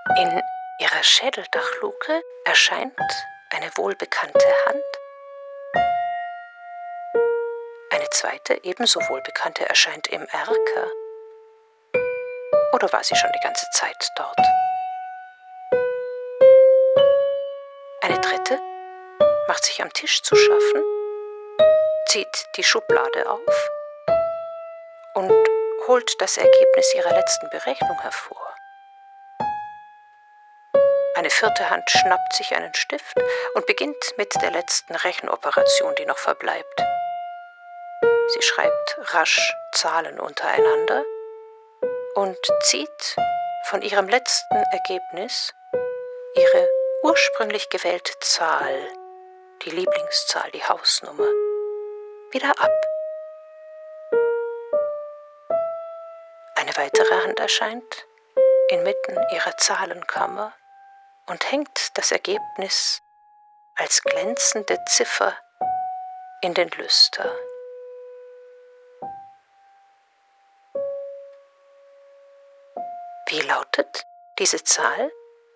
In ihrer Schädeldachluke erscheint eine wohlbekannte Hand. Eine zweite, ebenso wohlbekannte, erscheint im Erker. Oder war sie schon die ganze Zeit dort? Eine dritte macht sich am Tisch zu schaffen, zieht die Schublade auf und holt das Ergebnis ihrer letzten Berechnung hervor. Eine vierte Hand schnappt sich einen Stift und beginnt mit der letzten Rechenoperation, die noch verbleibt. Sie schreibt rasch Zahlen untereinander und zieht von ihrem letzten Ergebnis ihre ursprünglich gewählte Zahl, die Lieblingszahl, die Hausnummer, wieder ab. Eine weitere Hand erscheint inmitten ihrer Zahlenkammer und hängt das Ergebnis als glänzende Ziffer in den Lüster. Wie lautet diese Zahl?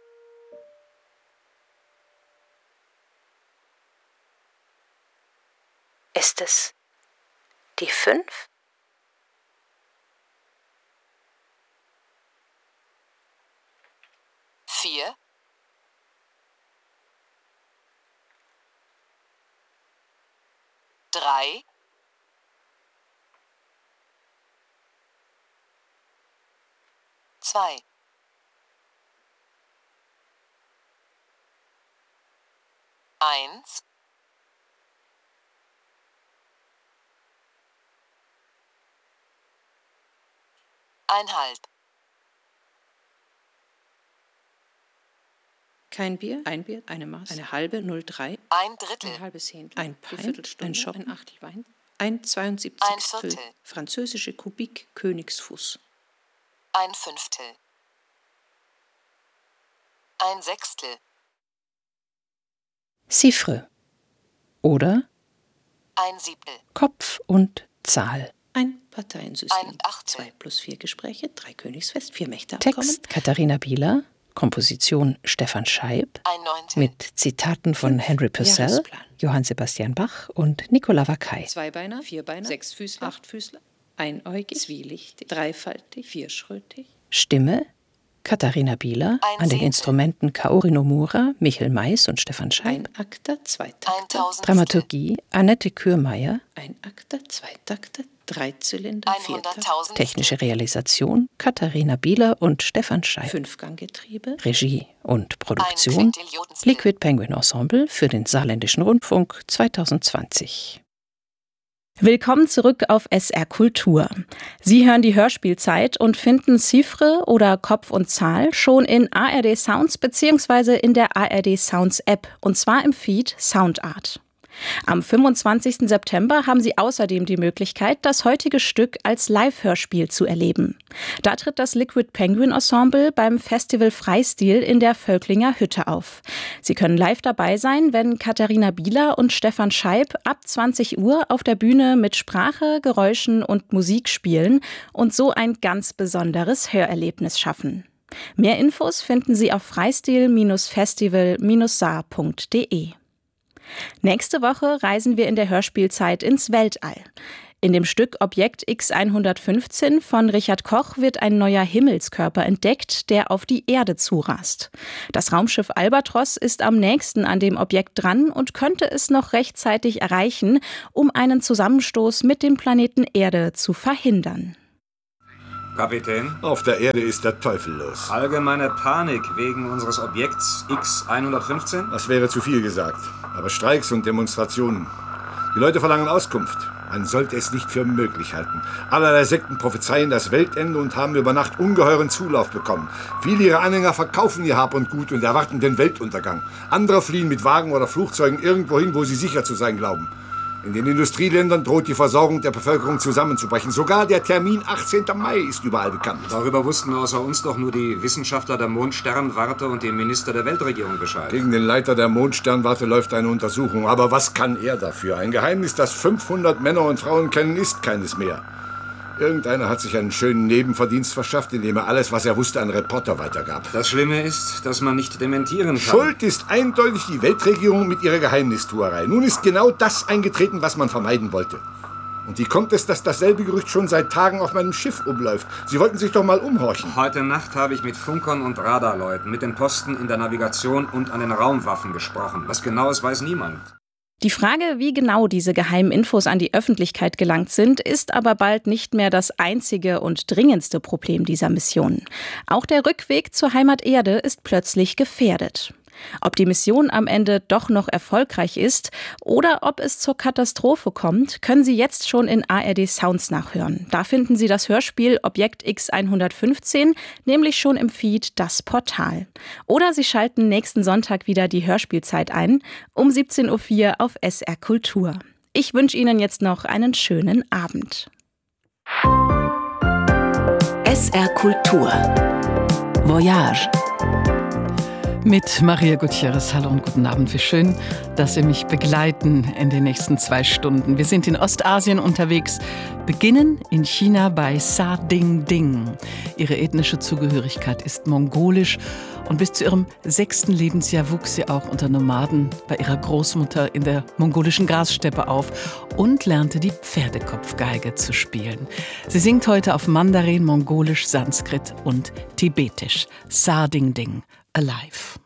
Ist es die 5? Vier, 3, 2, 1, 1/2. Kein Bier, ein Bier, eine Maß, eine halbe, 0,3, 1/3, ein halbes Hähnchen, ein Pint, Viertelstunde, ein Schoppen, ein Achtel Wein, ein 72. 1/4, französische Kubik, Königsfuß. 1/5, 1/6, Chiffre oder 1/7, Kopf und Zahl. Ein Parteiensystem. 1/8, 2 plus 4 Gespräche, 3 Königsfest, 4 Mächteabkommen. Text Katharina Bieler, Komposition Stefan Scheib, 1/9, mit Zitaten von Henry Purcell, Jahresplan. Johann Sebastian Bach und Nicola Vaccai. Zweibeiner, Vierbeiner, Sechsfüßler, Achtfüßler, Einäugig, Zwielichtig, Dreifaltig, Vierschrötig. Stimme Katharina Bieler, an den Instrumenten Kaori Nomura, Michel Mais und Stefan Scheib. Einakter, Zweitakter, 1000, Dramaturgie Annette Kürmeier. Einakter, Zweitakter, Dreizylinder, Viertakter, 100.000, Technische Realisation Katharina Bieler und Stefan Scheib. Fünfganggetriebe, Regie und ein Produktion Quintillionstel, Liquid Penguin Ensemble für den Saarländischen Rundfunk 2020. Willkommen zurück auf SR Kultur. Sie hören die Hörspielzeit und finden Chiffre oder Kopf und Zahl schon in ARD Sounds bzw. in der ARD Sounds App und zwar im Feed Soundart. Am 25. September haben Sie außerdem die Möglichkeit, das heutige Stück als Live-Hörspiel zu erleben. Da tritt das Liquid Penguin Ensemble beim Festival Freistil in der Völklinger Hütte auf. Sie können live dabei sein, wenn Katharina Bieler und Stefan Scheib ab 20 Uhr auf der Bühne mit Sprache, Geräuschen und Musik spielen und so ein ganz besonderes Hörerlebnis schaffen. Mehr Infos finden Sie auf freistil-festival-saar.de. Nächste Woche reisen wir in der Hörspielzeit ins Weltall. In dem Stück Objekt X-115 von Richard Koch wird ein neuer Himmelskörper entdeckt, der auf die Erde zurast. Das Raumschiff Albatros ist am nächsten an dem Objekt dran und könnte es noch rechtzeitig erreichen, um einen Zusammenstoß mit dem Planeten Erde zu verhindern. Kapitän, Auf der Erde ist der Teufel los. allgemeine Panik wegen unseres Objekts X-115? Das wäre zu viel gesagt. Aber Streiks und Demonstrationen. Die Leute verlangen Auskunft. Man sollte es nicht für möglich halten. Allerlei Sekten prophezeien das Weltende und haben über Nacht ungeheuren Zulauf bekommen. Viele ihrer Anhänger verkaufen ihr Hab und Gut und erwarten den Weltuntergang. Andere fliehen mit Wagen oder Flugzeugen irgendwo hin, wo sie sicher zu sein glauben. In den Industrieländern droht die Versorgung der Bevölkerung zusammenzubrechen. Sogar der Termin 18. Mai ist überall bekannt. Darüber wussten außer uns doch nur die Wissenschaftler der Mondsternwarte und die Minister der Weltregierung Bescheid. Gegen den Leiter der Mondsternwarte läuft eine Untersuchung. Aber was kann er dafür? Ein Geheimnis, das 500 Männer und Frauen kennen, ist keines mehr. Irgendeiner hat sich einen schönen Nebenverdienst verschafft, indem er alles, was er wusste, an Reporter weitergab. Das Schlimme ist, dass man nicht dementieren kann. Schuld ist eindeutig die Weltregierung mit ihrer Geheimnistuerei. Nun ist genau das eingetreten, was man vermeiden wollte. Und wie kommt es, dass dasselbe Gerücht schon seit Tagen auf meinem Schiff umläuft? Sie wollten sich doch mal umhorchen. Heute Nacht habe ich mit Funkern und Radarleuten, mit den Posten in der Navigation und an den Raumwaffen gesprochen. Was Genaues weiß niemand. Die Frage, wie genau diese geheimen Infos an die Öffentlichkeit gelangt sind, ist aber bald nicht mehr das einzige und dringendste Problem dieser Mission. Auch der Rückweg zur Heimat Erde ist plötzlich gefährdet. Ob die Mission am Ende doch noch erfolgreich ist oder ob es zur Katastrophe kommt, können Sie jetzt schon in ARD Sounds nachhören. Da finden Sie das Hörspiel Objekt X115, nämlich schon im Feed Das Portal. Oder Sie schalten nächsten Sonntag wieder die Hörspielzeit ein, um 17:04 Uhr auf SR Kultur. Ich wünsche Ihnen jetzt noch einen schönen Abend. SR Kultur Voyage mit Maria Gutierrez. Hallo und guten Abend. Wie schön, dass Sie mich begleiten in den nächsten 2 Stunden. Wir sind in Ostasien unterwegs, beginnen in China bei Sa Ding Ding. Ihre ethnische Zugehörigkeit ist mongolisch und bis zu ihrem 6. Lebensjahr wuchs sie auch unter Nomaden bei ihrer Großmutter in der mongolischen Grassteppe auf und lernte die Pferdekopfgeige zu spielen. Sie singt heute auf Mandarin, Mongolisch, Sanskrit und Tibetisch. Sa Ding Ding. Alive.